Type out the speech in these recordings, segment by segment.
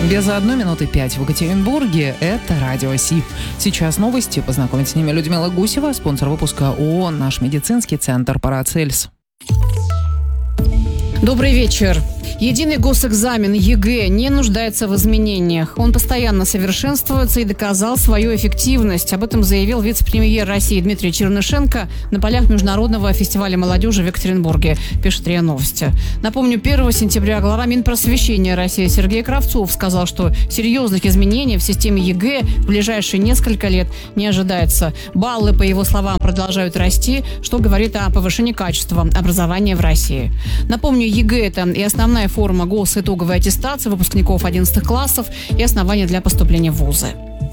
Без 1 минуты 5 в Екатеринбурге. Это Радио Си. Сейчас новости. Познакомить с ними Людмила Гусева, спонсор выпуска ООО «Наш медицинский центр Парацельс». Добрый вечер. Единый госэкзамен ЕГЭ не нуждается в изменениях. Он постоянно совершенствуется и доказал свою эффективность. Об этом заявил вице-премьер России Дмитрий Чернышенко на полях Международного фестиваля молодежи в Екатеринбурге, пишет РИА Новости. Напомню, 1 сентября глава Минпросвещения России Сергей Кравцов сказал, что серьезных изменений в системе ЕГЭ в ближайшие несколько лет не ожидается. Баллы, по его словам, продолжают расти, что говорит о повышении качества образования в России. Напомню, ЕГЭ – это и основная форма госитоговой аттестации выпускников 11 классов и основания для поступления в вузы.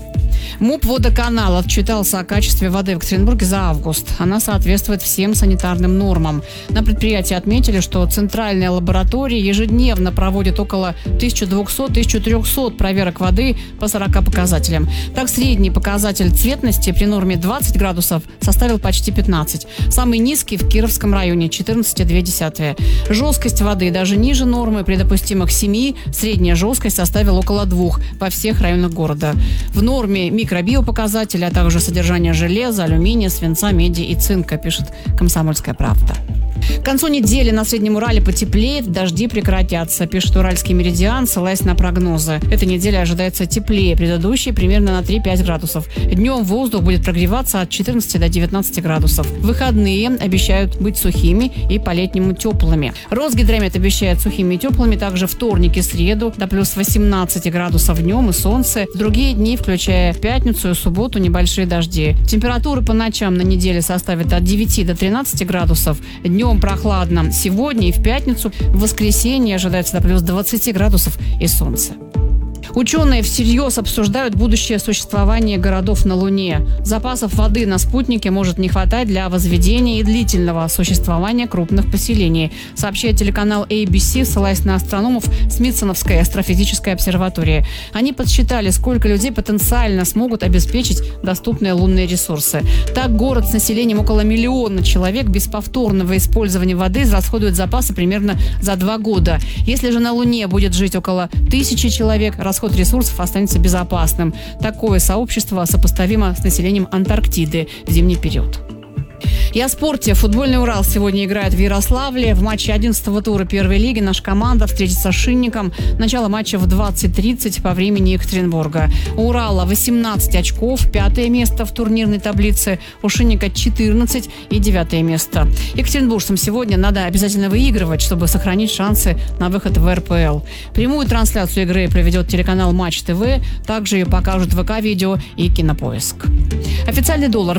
МУП «Водоканал» отчитался о качестве воды в Екатеринбурге за август. Она соответствует всем санитарным нормам. На предприятии отметили, что центральная лаборатория ежедневно проводит около 1200-1300 проверок воды по 40 показателям. Так, средний показатель цветности при норме 20 градусов составил почти 15. Самый низкий в Кировском районе – 14,2. Жесткость воды даже ниже нормы при допустимых 7. Средняя жесткость составила около 2 во всех районах города. В норме микробиопоказатели, а также содержание железа, алюминия, свинца, меди и цинка, пишет «Комсомольская правда». К концу недели на Среднем Урале потеплеет, дожди прекратятся, пишет «Уральский меридиан», ссылаясь на прогнозы. Эта неделя ожидается теплее предыдущей примерно на 3-5 градусов. Днем воздух будет прогреваться от 14 до 19 градусов. Выходные обещают быть сухими и по-летнему теплыми. Росгидромет обещает сухими и теплыми также вторник и среду до плюс 18 градусов днем и солнце. В другие дни, включая пятницу и субботу, небольшие дожди. Температура по ночам на неделе составит от 9 до 13 градусов. Днем прохладно. Сегодня и в пятницу, в воскресенье ожидается до плюс 20 градусов и солнце. Ученые всерьез обсуждают будущее существование городов на Луне. Запасов воды на спутнике может не хватать для возведения и длительного существования крупных поселений, сообщает телеканал ABC, ссылаясь на астрономов Смитсоновской астрофизической обсерватории. Они подсчитали, сколько людей потенциально смогут обеспечить доступные лунные ресурсы. Так, город с населением около 1 миллиона человек без повторного использования воды израсходует запасы примерно за 2 года. Если же на Луне будет жить около 1000 человек, расход ресурсов останется безопасным. Такое сообщество сопоставимо с населением Антарктиды в зимний период. И о спорте. Футбольный «Урал» сегодня играет в Ярославле. В матче 11-го тура первой лиги наша команда встретится с «Шинником». Начало матча в 20:30 по времени Екатеринбурга. У «Урала» 18 очков, 5-е место в турнирной таблице. У «Шинника» 14 и 9-е место. Екатеринбуржцам сегодня надо обязательно выигрывать, чтобы сохранить шансы на выход в РПЛ. Прямую трансляцию игры проведет телеканал Матч ТВ. Также ее покажут ВК-видео и Кинопоиск. Официальный доллар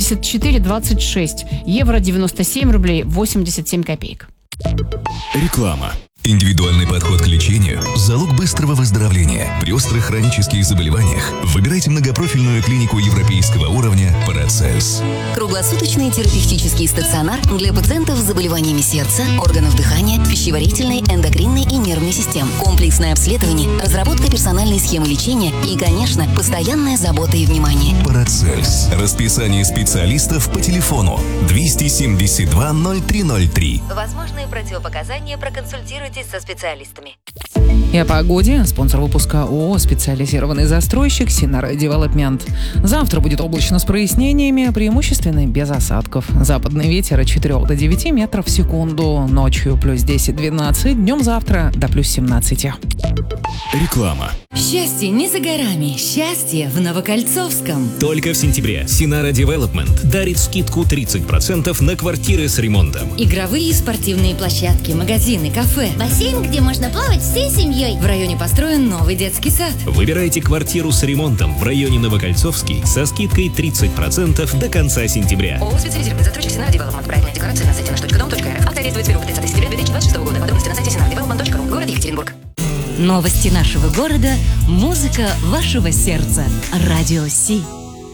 84,26. Евро 97 рублей 87 копеек. Реклама. Индивидуальный подход к лечению – залог быстрого выздоровления. При острых хронических заболеваниях выбирайте многопрофильную клинику европейского уровня «Парацельс». Круглосуточный терапевтический стационар для пациентов с заболеваниями сердца, органов дыхания, пищеварительной, эндокринной и нервной систем. Комплексное обследование, разработка персональной схемы лечения и, конечно, постоянная забота и внимание. «Парацельс». Расписание специалистов по телефону 272 0303. Возможные противопоказания проконсультируйтесь со специалистами. И о погоде. Спонсор выпуска ООО «Специализированный застройщик» Синара Девелопмент. Завтра будет облачно с прояснениями, преимущественно без осадков. Западный ветер от 4 до 9 метров в секунду. Ночью плюс 10-12, днем завтра до плюс 17. Реклама. Счастье не за горами. Счастье в Новокольцовском. Только в сентябре Синара Девелопмент дарит скидку 30% на квартиры с ремонтом. Игровые и спортивные площадки, магазины, кафе. Бассейн, где можно плавать всей семьей. В районе построен новый детский сад. Выбирайте квартиру с ремонтом в районе Новокольцовский со скидкой 30% до конца сентября. ООО «Специализированный застройщик Синара Девелопмент». Проектная декларация на сайте nаш.дом.рф. Акция действует с 1 по 30 сентября 2026 года. Подробности на сайте sinardевелопмент.ру. Город Екатеринбург. Новости нашего города, музыка вашего сердца. Радио Си.